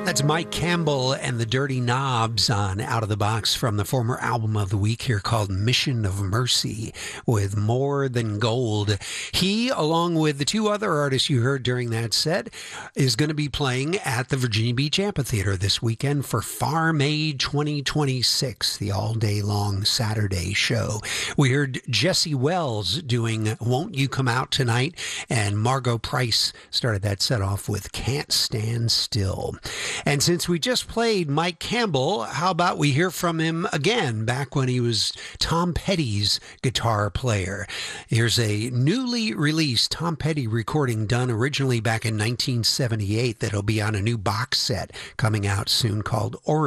That's Mike Campbell and the Dirty Knobs on Out of the Box from the former album of the week here called Mission of Mercy with More Than Gold. He, along with the two other artists you heard during that set, is going to be playing at the Virginia Beach Amphitheater this weekend for Farm Aid 2026, the all-day long Saturday show. We heard Jesse Wells doing Won't You Come Out Tonight, and Margot Price started that set off with Can't Stand Still. And since we just played Mike Campbell, how about we hear from him again back when he was Tom Petty's guitar player. Here's a newly released Tom Petty recording done originally back in 1978 that'll be on a new box set coming out soon called Origin.